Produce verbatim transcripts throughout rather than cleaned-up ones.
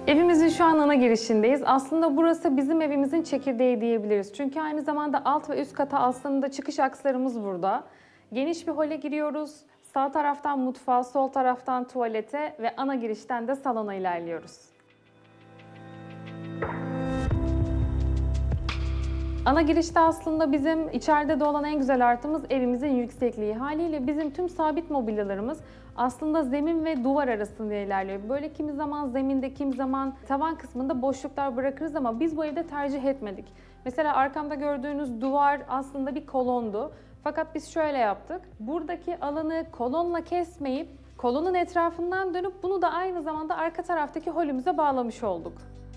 Evimizin şu an ana girişindeyiz. Aslında burası bizim evimizin çekirdeği diyebiliriz. Çünkü aynı zamanda alt ve üst kata aslında çıkış akslarımız burada. Geniş bir hole giriyoruz. Sağ taraftan mutfağa, sol taraftan tuvalete ve ana girişten de salona ilerliyoruz. Ana girişte aslında bizim içeride de olan en güzel artımız evimizin yüksekliği. Haliyle bizim tüm sabit mobilyalarımız aslında zemin ve duvar arasında ilerliyor. Böyle kimi zaman zeminde, kimi zaman tavan kısmında boşluklar bırakırız ama biz bu evde tercih etmedik. Mesela arkamda gördüğünüz duvar aslında bir kolondu. Fakat biz şöyle yaptık. Buradaki alanı kolonla kesmeyip kolonun etrafından dönüp bunu da aynı zamanda arka taraftaki holümüze bağlamış olduk.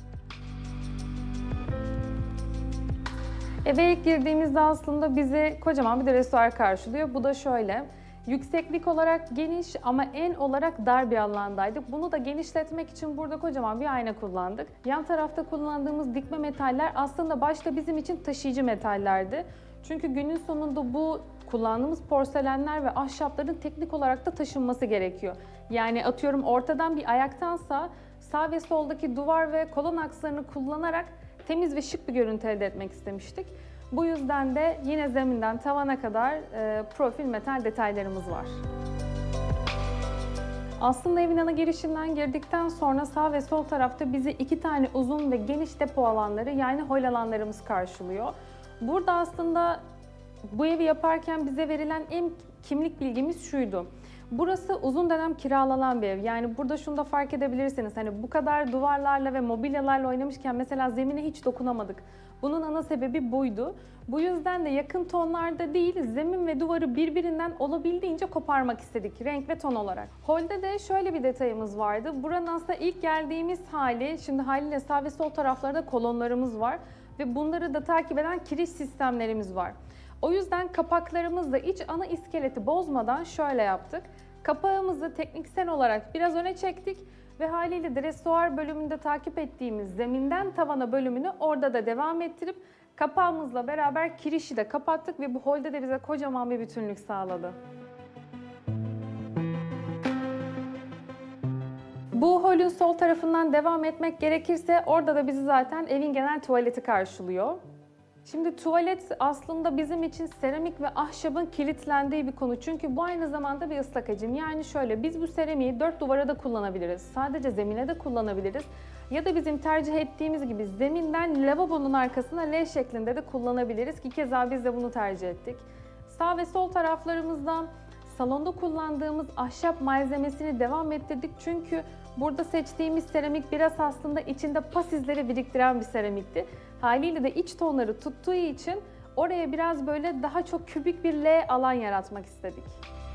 Eve ilk girdiğimizde aslında bizi kocaman bir de restoran karşılıyor. Bu da şöyle, yükseklik olarak geniş ama en olarak dar bir alandaydık. Bunu da genişletmek için burada kocaman bir ayna kullandık. Yan tarafta kullandığımız dikme metaller aslında başta bizim için taşıyıcı metallerdi. Çünkü günün sonunda bu kullandığımız porselenler ve ahşapların teknik olarak da taşınması gerekiyor. Yani atıyorum ortadan bir ayaktansa sağ ve soldaki duvar ve kolon akslarını kullanarak temiz ve şık bir görüntü elde etmek istemiştik. Bu yüzden de yine zeminden tavana kadar e, profil metal detaylarımız var. Aslında evin ana girişinden girdikten sonra sağ ve sol tarafta bizi iki tane uzun ve geniş depo alanları yani hol alanlarımız karşılıyor. Burada aslında bu evi yaparken bize verilen en kimlik bilgimiz şuydu. Burası uzun dönem kiralanan bir ev. Yani burada şunu da fark edebilirsiniz. Hani bu kadar duvarlarla ve mobilyalarla oynamışken mesela zemine hiç dokunamadık. Bunun ana sebebi buydu. Bu yüzden de yakın tonlarda değil, zemin ve duvarı birbirinden olabildiğince koparmak istedik renk ve ton olarak. Holde de şöyle bir detayımız vardı. Buranın aslında ilk geldiğimiz hali, şimdi haliyle sağ ve sol taraflarda kolonlarımız var ve bunları da takip eden kiriş sistemlerimiz var. O yüzden kapaklarımızda iç ana iskeleti bozmadan şöyle yaptık. Kapağımızı tekniksel olarak biraz öne çektik ve haliyle de restoran bölümünde takip ettiğimiz zeminden tavana bölümünü orada da devam ettirip kapağımızla beraber kirişi de kapattık ve bu holde de bize kocaman bir bütünlük sağladı. Bu holün sol tarafından devam etmek gerekirse orada da bizi zaten evin genel tuvaleti karşılıyor. Şimdi tuvalet aslında bizim için seramik ve ahşabın kilitlendiği bir konu. Çünkü bu aynı zamanda bir ıslak hacim. Yani şöyle, biz bu seramiği dört duvara da kullanabiliriz. Sadece zemine de kullanabiliriz. Ya da bizim tercih ettiğimiz gibi zeminden lavabonun arkasına L şeklinde de kullanabiliriz ki keza biz de bunu tercih ettik. Sağ ve sol taraflarımızdan salonda kullandığımız ahşap malzemesini devam ettirdik. Çünkü burada seçtiğimiz seramik biraz aslında içinde pas izleri biriktiren bir seramikti. Haliyle de iç tonları tuttuğu için oraya biraz böyle daha çok kübik bir L alan yaratmak istedik.